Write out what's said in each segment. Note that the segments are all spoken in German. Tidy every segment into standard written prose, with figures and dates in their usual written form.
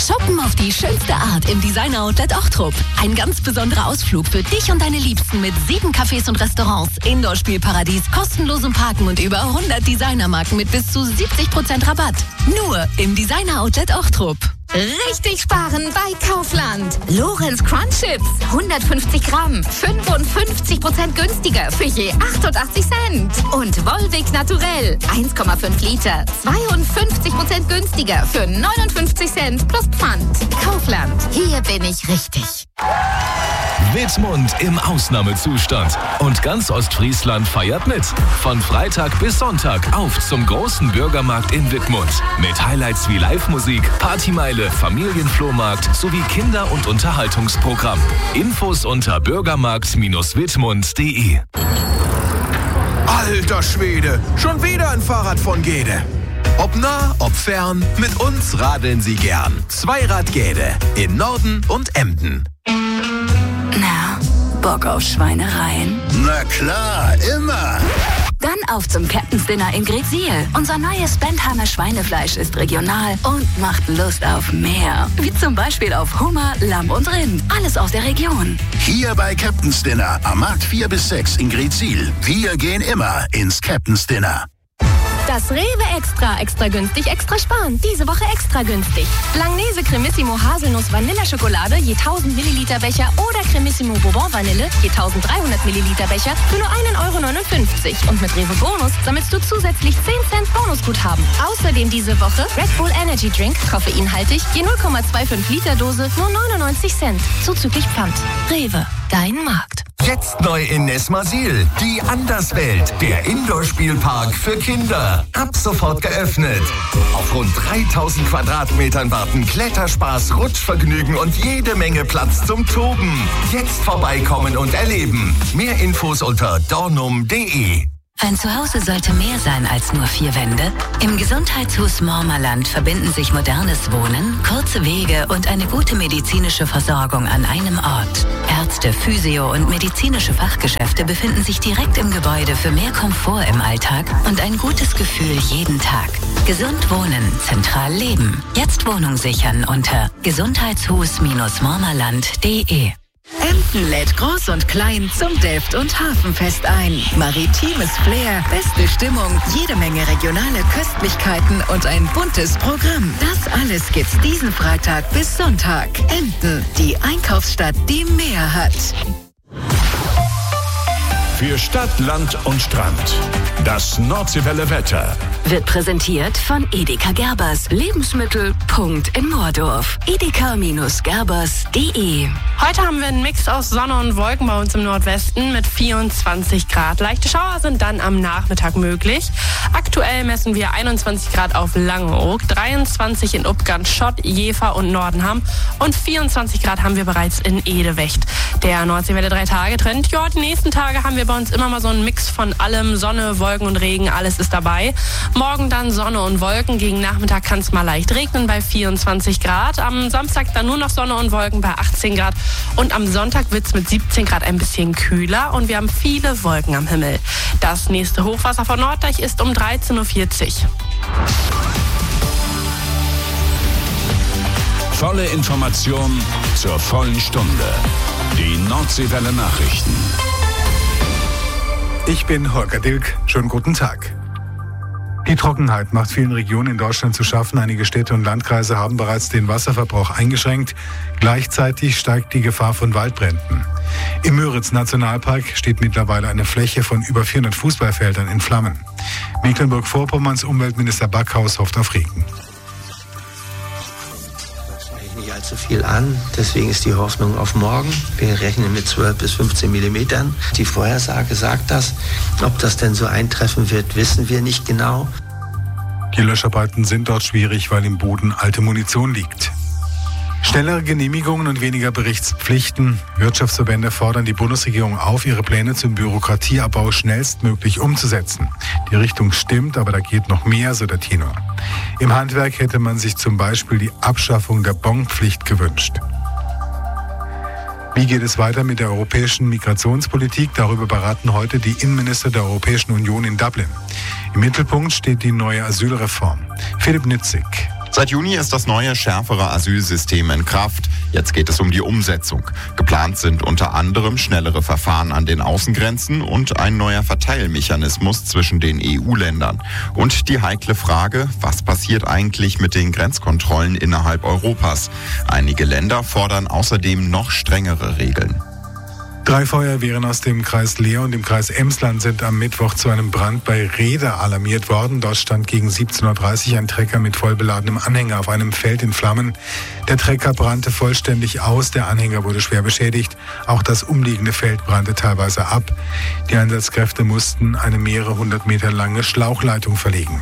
Shoppen auf die schönste Art im Designer-Outlet Ochtrup. Ein ganz besonderer Ausflug für dich und deine Liebsten mit 7 Cafés und Restaurants, Indoor-Spielparadies, kostenlosem Parken und über 100 Designermarken mit bis zu 70% Rabatt. Nur im Designer-Outlet Ochtrup. Richtig sparen bei Kaufland. Lorenz Crunch Chips, 150 Gramm, 55% günstiger für je 88 Cent. Und Volvic Naturell, 1,5 Liter, 52% günstiger für 59 Cent plus Pfand. Kaufland, hier bin ich richtig. Wittmund im Ausnahmezustand. Und ganz Ostfriesland feiert mit. Von Freitag bis Sonntag auf zum großen Bürgermarkt in Wittmund. Mit Highlights wie Live-Musik, Partymeile, Familienflohmarkt sowie Kinder- und Unterhaltungsprogramm. Infos unter bürgermarkt-wittmund.de. Alter Schwede, schon wieder ein Fahrrad von Gede. Ob nah, ob fern, mit uns radeln Sie gern. Zweirad Gede in Norden und Emden. Na, Bock auf Schweinereien? Na klar, immer. Dann auf zum Captain's Dinner in Greetsiel. Unser neues Bentheimer Schweinefleisch ist regional und macht Lust auf mehr. Wie zum Beispiel auf Hummer, Lamm und Rind. Alles aus der Region. Hier bei Captain's Dinner am Markt 4 bis 6 in Greetsiel. Wir gehen immer ins Captain's Dinner. Das Rewe Extra günstig, extra sparen. Diese Woche extra günstig. Langnese Cremissimo Haselnuss Vanilleschokolade je 1000 Milliliter Becher oder Cremissimo Bourbon Vanille je 1300 Milliliter Becher für nur 1,59 €. Und mit Rewe Bonus sammelst du zusätzlich 10 Cent Bonusguthaben. Außerdem diese Woche Red Bull Energy Drink, koffeinhaltig, je 0,25 Liter Dose, nur 99 Cent. Zuzüglich Pfand. Rewe, dein Markt. Jetzt neu in Nesmasil, die Anderswelt, der Indoor-Spielpark für Kinder. Ab sofort geöffnet. Auf rund 3000 Quadratmetern warten Kletterspaß, Rutschvergnügen und jede Menge Platz zum Toben. Jetzt vorbeikommen und erleben. Mehr Infos unter dornum.de. Ein Zuhause sollte mehr sein als nur 4 Wände. Im Gesundheitshus Mormerland verbinden sich modernes Wohnen, kurze Wege und eine gute medizinische Versorgung an einem Ort. Ärzte, Physio- und medizinische Fachgeschäfte befinden sich direkt im Gebäude für mehr Komfort im Alltag und ein gutes Gefühl jeden Tag. Gesund wohnen, zentral leben. Jetzt Wohnung sichern unter gesundheitshus-mormerland.de. Emden lädt groß und klein zum Delft- und Hafenfest ein. Maritimes Flair, beste Stimmung, jede Menge regionale Köstlichkeiten und ein buntes Programm. Das alles gibt's diesen Freitag bis Sonntag. Emden, die Einkaufsstadt, die mehr hat. Für Stadt, Land und Strand. Das Nordseewelle Wetter. Wird präsentiert von Edeka Gerbers. Lebensmittel. Punkt in Moordorf. edeka-gerbers.de. Heute haben wir einen Mix aus Sonne und Wolken bei uns im Nordwesten mit 24 Grad. Leichte Schauer sind dann am Nachmittag möglich. Aktuell messen wir 21 Grad auf Langeoog, 23 in Uppgant, Schott, Jever und Nordenham und 24 Grad haben wir bereits in Edewecht. Der Nordseewelle 3-Tage-Trend. Ja, die nächsten Tage haben wir bei uns immer mal so einen Mix von allem. Sonne, Wolken und Regen, alles ist dabei. Morgen dann Sonne und Wolken. Gegen Nachmittag kann es mal leicht regnen bei 24 Grad. Am Samstag dann nur noch Sonne und Wolken bei 18 Grad. Und am Sonntag wird es mit 17 Grad ein bisschen kühler und wir haben viele Wolken am Himmel. Das nächste Hochwasser von Norddeich ist um 13.40 Uhr. Volle Information zur vollen Stunde. Die Nordseewelle Nachrichten. Ich bin Holger Dilk. Schönen guten Tag. Die Trockenheit macht vielen Regionen in Deutschland zu schaffen. Einige Städte und Landkreise haben bereits den Wasserverbrauch eingeschränkt. Gleichzeitig steigt die Gefahr von Waldbränden. Im Müritz-Nationalpark steht mittlerweile eine Fläche von über 400 Fußballfeldern in Flammen. Mecklenburg-Vorpommerns Umweltminister Backhaus hofft auf Regen. Nicht allzu viel an, deswegen ist die Hoffnung auf morgen. Wir rechnen mit 12 bis 15 Millimetern. Die Vorhersage sagt das. Ob das denn so eintreffen wird, wissen wir nicht genau. Die Löscharbeiten sind dort schwierig, weil im Boden alte Munition liegt. Schnellere Genehmigungen und weniger Berichtspflichten. Wirtschaftsverbände fordern die Bundesregierung auf, ihre Pläne zum Bürokratieabbau schnellstmöglich umzusetzen. Die Richtung stimmt, aber da geht noch mehr, so der Tenor. Im Handwerk hätte man sich zum Beispiel die Abschaffung der Bonpflicht gewünscht. Wie geht es weiter mit der europäischen Migrationspolitik? Darüber beraten heute die Innenminister der Europäischen Union in Dublin. Im Mittelpunkt steht die neue Asylreform. Philipp Nitzig. Seit Juni ist das neue, schärfere Asylsystem in Kraft. Jetzt geht es um die Umsetzung. Geplant sind unter anderem schnellere Verfahren an den Außengrenzen und ein neuer Verteilmechanismus zwischen den EU-Ländern. Und die heikle Frage, was passiert eigentlich mit den Grenzkontrollen innerhalb Europas? Einige Länder fordern außerdem noch strengere Regeln. 3 Feuerwehren aus dem Kreis Leer und dem Kreis Emsland sind am Mittwoch zu einem Brand bei Rehde alarmiert worden. Dort stand gegen 17.30 Uhr ein Trecker mit vollbeladenem Anhänger auf einem Feld in Flammen. Der Trecker brannte vollständig aus, der Anhänger wurde schwer beschädigt. Auch das umliegende Feld brannte teilweise ab. Die Einsatzkräfte mussten eine mehrere 100 Meter lange Schlauchleitung verlegen.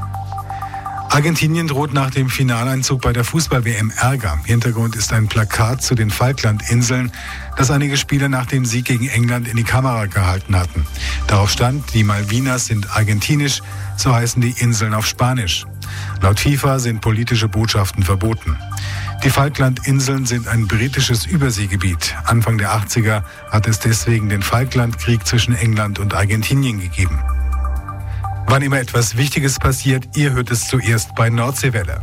Argentinien droht nach dem Finaleinzug bei der Fußball-WM Ärger. Hintergrund ist ein Plakat zu den Falklandinseln, das einige Spieler nach dem Sieg gegen England in die Kamera gehalten hatten. Darauf stand, die Malvinas sind argentinisch, so heißen die Inseln auf Spanisch. Laut FIFA sind politische Botschaften verboten. Die Falklandinseln sind ein britisches Überseegebiet. Anfang der 80er hat es deswegen den Falklandkrieg zwischen England und Argentinien gegeben. Wann immer etwas Wichtiges passiert, ihr hört es zuerst bei Nordseewelle.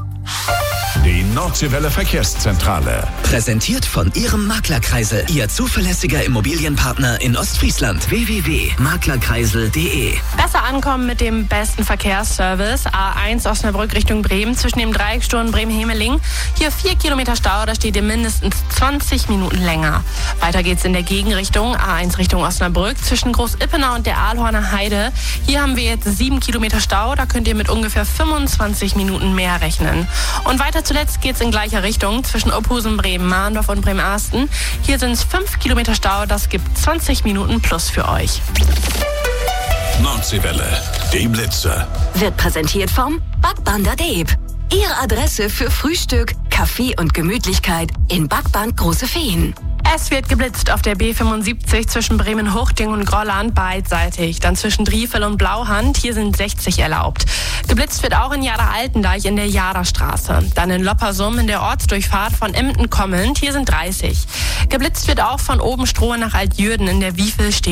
Die Nordseewelle Verkehrszentrale. Präsentiert von Ihrem Maklerkreisel, Ihr zuverlässiger Immobilienpartner in Ostfriesland. www.maklerkreisel.de. Besser ankommen mit dem besten Verkehrsservice. A1 Osnabrück Richtung Bremen zwischen dem Dreiecksturm Bremen-Hemeling. Hier 4 Kilometer Stau, da steht ihr mindestens 20 Minuten länger. Weiter geht's in der Gegenrichtung. A1 Richtung Osnabrück zwischen Groß-Ippenau und der Aalhorner Heide. Hier haben wir jetzt 7 Kilometer Stau, da könnt ihr mit ungefähr 25 Minuten mehr rechnen. Und weiter zuletzt geht's in gleicher Richtung zwischen Ophusen, Bremen-Mahndorf und Bremen-Arsten. Hier sind es 5 Kilometer Stau, das gibt 20 Minuten plus für euch. Nordseewelle, die Blitze. Wird präsentiert vom Backband Deb. Ihre Adresse für Frühstück, Kaffee und Gemütlichkeit in Backband Große Feen. Es wird geblitzt auf der B75 zwischen Bremen-Huchting und Grolland beidseitig. Dann zwischen Driefel und Blauhand, hier sind 60 erlaubt. Geblitzt wird auch in Jada-Altendeich in der Jadastraße. Dann in Loppersum in der Ortsdurchfahrt von Emden kommend, hier sind 30. Geblitzt wird auch von Obenstrohe nach Altjürden in der Wiefelsteg.